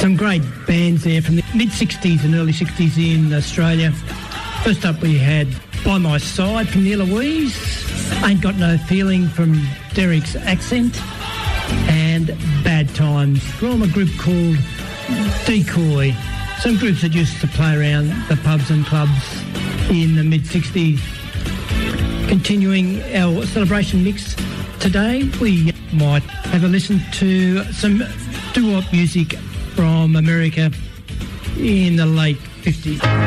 Some great bands there from the mid-60s and early 60s in Australia. First up we had By My Side from the Eloise, Ain't Got No Feeling from Derek's Accent, and Bad Times from a group called Decoy. Some groups that used to play around the pubs and clubs in the mid-60s. Continuing our celebration mix today, we might have a listen to some doo-wop music from America in the late 50s.